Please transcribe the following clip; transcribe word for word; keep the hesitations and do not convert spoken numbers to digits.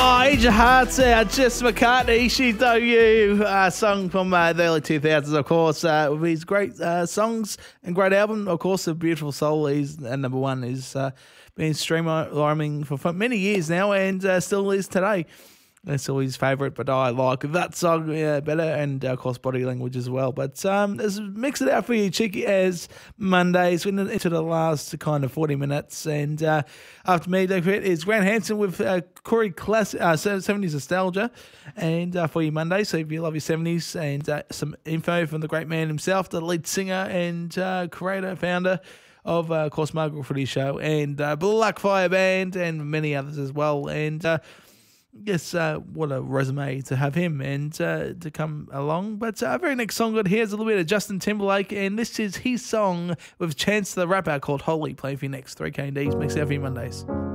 Oh, Eat Your Hearts Out, Jess McCartney, She Know You, uh, song from uh, the early two thousands, of course, uh, with his great uh, songs and great album, of course, A Beautiful Soul, is uh, number one, is uh, been streaming for, for many years now and uh, still is today. That's always his favourite, but I like that song yeah, better, and uh, of course Body Language as well. But um, let's mix it out for you, cheeky as Mondays. We're into the last kind of forty minutes, and uh, after me, is Grant Hanson with uh, Corey Classic, uh, seventies Nostalgia, and uh, for you Monday. So if you love your seventies, and uh, some info from the great man himself, the lead singer and uh, creator, founder of, uh, of course, Margaret Footy Show, and uh, Blackfire Band, and many others as well, and uh, Yes, uh, what a resume to have him and uh, to come along. But uh, our very next song got here is a little bit of Justin Timberlake, and this is his song with Chance the Rapper called Holy. Play for your next three K Ds. Mix out for you Mondays.